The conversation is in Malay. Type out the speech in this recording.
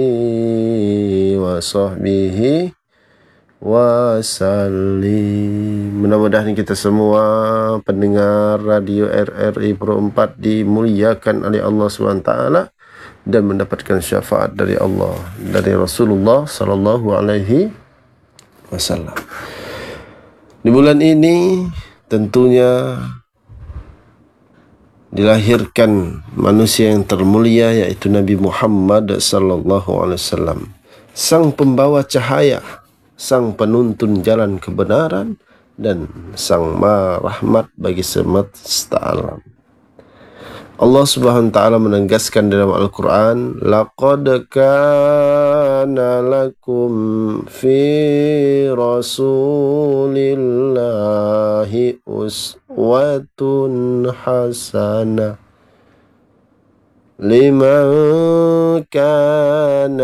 wa sahbihi wasallim. Mudah-mudahan kita semua pendengar radio RRI Pro 4 dimuliakan oleh Allah SWT dan mendapatkan syafaat dari Allah, dari Rasulullah sallallahu alaihi wasallam. Di bulan ini tentunya dilahirkan manusia yang termulia, yaitu Nabi Muhammad sallallahu alaihi wasallam, sang pembawa cahaya, sang penuntun jalan kebenaran, dan sang maha rahmat bagi semesta alam. Allah Subhanahu wa taala menegaskan dalam Al-Qur'an, laqad kana lakum fi rasulillahi uswatun hasanah liman kana